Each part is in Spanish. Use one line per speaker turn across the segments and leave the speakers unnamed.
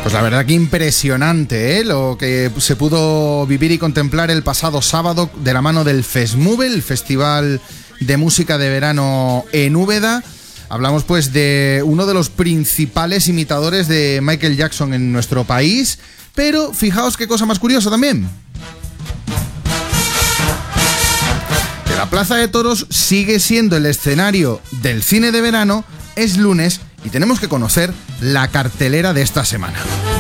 Pues la verdad que impresionante, ¿eh? Lo que se pudo vivir y contemplar el pasado sábado de la mano del FESMUVE, el Festival de Música de Verano en Úbeda. Hablamos pues de uno de los principales imitadores de Michael Jackson en nuestro país, pero fijaos qué cosa más curiosa también. Que la Plaza de Toros sigue siendo el escenario del cine de verano. Es lunes y tenemos que conocer la cartelera de esta semana.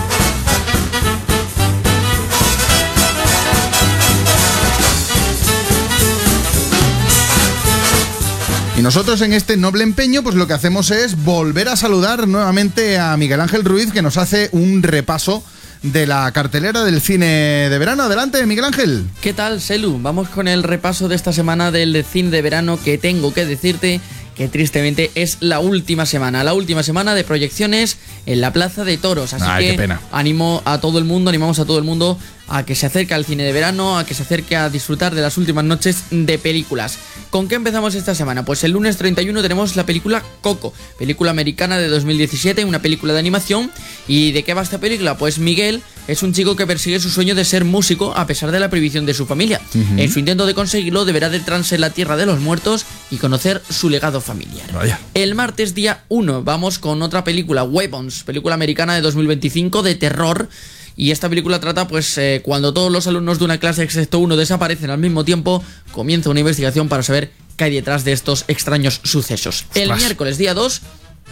Y nosotros en este noble empeño, pues lo que hacemos es volver a saludar nuevamente a Miguel Ángel Ruiz, que nos hace un repaso de la cartelera del cine de verano. Adelante, Miguel Ángel.
¿Qué tal, Selu? Vamos con el repaso de esta semana del cine de verano, que tengo que decirte que tristemente es la última semana de proyecciones en la Plaza de Toros. Así que qué pena. Animamos a todo el mundo a que se acerque al cine de verano, a que se acerque a disfrutar de las últimas noches de películas. ¿Con qué empezamos esta semana? Pues el lunes 31 tenemos la película Coco, película americana de 2017, una película de animación. ¿Y de qué va esta película? Pues Miguel es un chico que persigue su sueño de ser músico a pesar de la prohibición de su familia. En su intento de conseguirlo deberá adentrarse en la tierra de los muertos y conocer su legado familiar.
Vaya.
El martes día 1 vamos con otra película, Weapons, película americana de 2025 de terror. Y esta película trata, pues, cuando todos los alumnos de una clase, excepto uno, desaparecen al mismo tiempo, comienza una investigación para saber qué hay detrás de estos extraños sucesos.
¡Ostras!
El miércoles, día 2,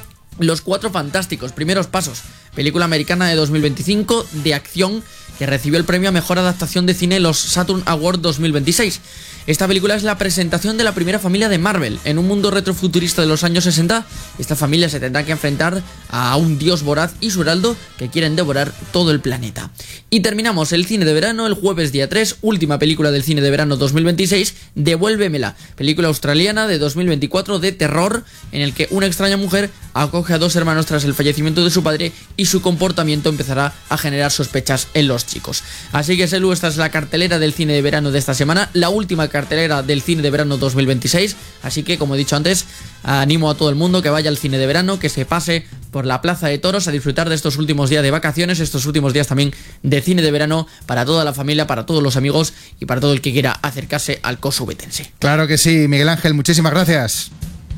Los Cuatro Fantásticos, Primeros Pasos, película americana de 2025 de acción que recibió el premio a Mejor Adaptación de Cine en los Saturn Awards 2026. Esta película es la presentación de la primera familia de Marvel. En un mundo retrofuturista de los años 60, esta familia se tendrá que enfrentar a un dios voraz y su heraldo que quieren devorar todo el planeta. Y terminamos el cine de verano el jueves día 3, última película del cine de verano 2026, Devuélvemela, película australiana de 2024 de terror, en el que una extraña mujer acoge a dos hermanos tras el fallecimiento de su padre y su comportamiento empezará a generar sospechas en los chicos. Así que, Selu, esta es la cartelera del cine de verano de esta semana, la última cartelera del cine de verano 2026, así que, como he dicho antes, animo a todo el mundo que vaya al cine de verano, que se pase por la Plaza de Toros a disfrutar de estos últimos días de vacaciones, estos últimos días también de cine de verano para toda la familia, para todos los amigos y para todo el que quiera acercarse al coso ubetense.
Claro que sí, Miguel Ángel, muchísimas gracias.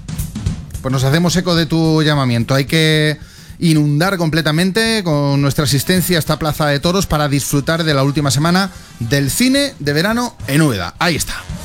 Pues nos hacemos eco de tu llamamiento. Hay que inundar completamente con nuestra asistencia a esta Plaza de Toros para disfrutar de la última semana del cine de verano en Úbeda. Ahí está.